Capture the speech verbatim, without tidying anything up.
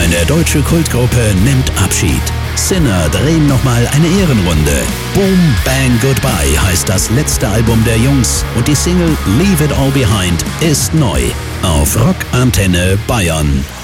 Eine deutsche Kultgruppe nimmt Abschied. Sinner drehen nochmal eine Ehrenrunde. Boom, Bang, Goodbye heißt das letzte Album der Jungs und die Single Leave It All Behind ist neu auf Rock Antenne Bayern.